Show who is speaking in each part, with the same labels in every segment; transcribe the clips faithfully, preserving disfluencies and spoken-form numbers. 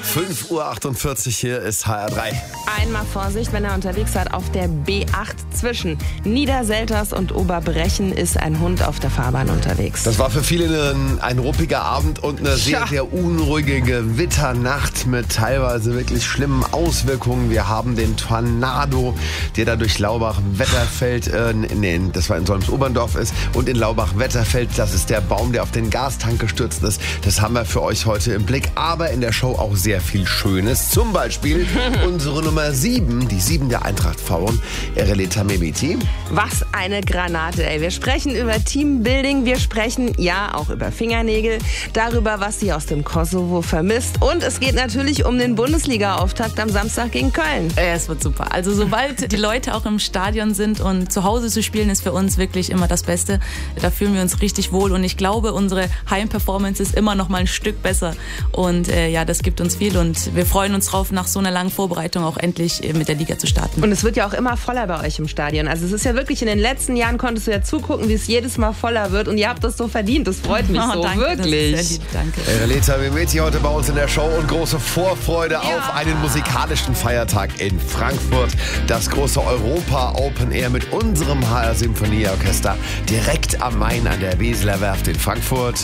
Speaker 1: fünf Uhr achtundvierzig, hier ist H R drei.
Speaker 2: Einmal Vorsicht, wenn er unterwegs seid, auf der B acht zwischen Niederselters und Oberbrechen ist ein Hund auf der Fahrbahn unterwegs.
Speaker 1: Das war für viele ein, ein ruppiger Abend und eine sehr,
Speaker 2: Ja. sehr
Speaker 1: unruhige Gewitternacht mit teilweise wirklich schlimmen Auswirkungen. Wir haben den Tornado, der da durch Laubach-Wetterfeld, äh, nee, das war in Solms-Oberndorf ist, und in Laubach-Wetterfeld, das ist der Baum, der auf den Gastank gestürzt ist. Das haben wir für euch heute im Blick, aber in der Show auch sehr viel Schönes. Zum Beispiel unsere Nummer sieben, die sieben der Eintracht-Frauen, Ereleta Mehmeti.
Speaker 2: Was eine Granate, ey. Wir sprechen über Teambuilding, wir sprechen ja auch über Fingernägel, darüber, was sie aus dem Kosovo vermisst, und es geht natürlich um den Bundesliga-Auftakt am Samstag gegen Köln.
Speaker 3: Ja, es wird super. Also sobald die Leute auch im Stadion sind und zu Hause zu spielen, ist für uns wirklich immer das Beste. Da fühlen wir uns richtig wohl und ich glaube, unsere Heimperformance ist immer noch mal ein Stück besser und äh, ja, das gibt uns viel und wir freuen uns drauf, nach so einer langen Vorbereitung auch endlich äh, mit der Liga zu starten.
Speaker 2: Und es wird ja auch immer voller bei euch im Stadion. Also es ist ja wirklich, in den letzten Jahren konntest du ja zugucken, wie es jedes Mal voller wird, und ihr habt das so verdient. Das freut mich
Speaker 3: Oh,
Speaker 2: so,
Speaker 3: danke,
Speaker 2: wirklich.
Speaker 3: Das ist sehr lieb, danke.
Speaker 1: Ereleta Mehmeti heute bei uns in der Show und große Vorfreude
Speaker 2: Ja.
Speaker 1: auf einen musikalischen Feiertag in Frankfurt. Das große Europa Open Air mit unserem H R Symphonieorchester direkt am Main an der Weseler Werft in Frankfurt.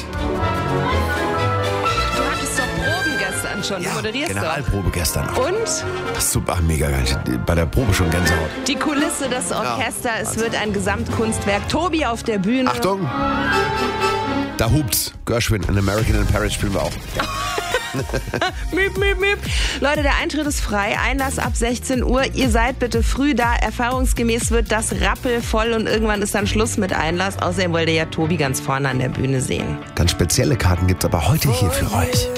Speaker 2: Du hattest doch Proben gestern schon, du moderierst doch.
Speaker 1: Generalprobe gestern.
Speaker 2: Und
Speaker 1: Super, mega geil. Bei der Probe schon Gänsehaut.
Speaker 2: die Kulisse, das Orchester, es wird ein Gesamtkunstwerk. Tobi auf der Bühne.
Speaker 1: Achtung! Da hupt's. Gershwin, An American in Paris spielen wir auch.
Speaker 2: Miep, miep, miep. Leute, der Eintritt ist frei. Einlass ab sechzehn Uhr. Ihr seid bitte früh da. Erfahrungsgemäß wird das rappelvoll und irgendwann ist dann Schluss mit Einlass. Außerdem wollt ihr ja Tobi ganz vorne an der Bühne sehen.
Speaker 1: Ganz spezielle Karten gibt's aber heute hier für euch.